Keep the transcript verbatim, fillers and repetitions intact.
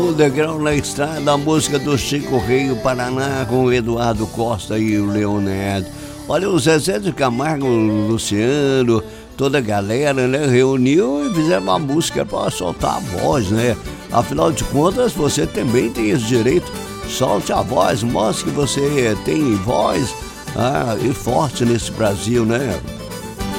Um Degrau na Estrada, a música do Chico Rei, o Paraná, com o Eduardo Costa e o Leonardo. Olha, o Zezé de Camargo, o Luciano, toda a galera, né, reuniu e fizeram uma música para soltar a voz, né? Afinal de contas, você também tem esse direito. Solte a voz, mostre que você tem voz, ah, e forte nesse Brasil, né?